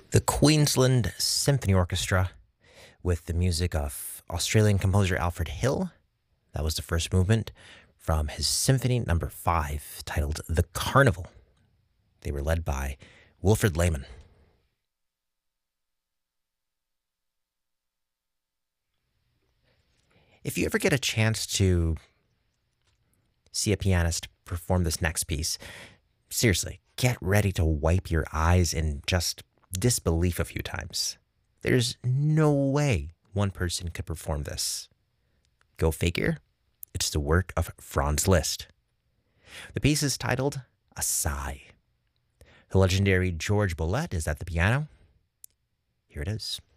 The Queensland Symphony Orchestra with the music of Australian composer Alfred Hill. That was the first movement from his Symphony Number 5 titled The Carnival. They were led by Wilfred Lehman. If you ever get a chance to see a pianist perform this next piece, seriously, get ready to wipe your eyes in just disbelief a few times. There's no way one person could perform this. Go figure, it's the work of Franz Liszt. The piece is titled A Sigh. The legendary George Bollette is at the piano. Here it is.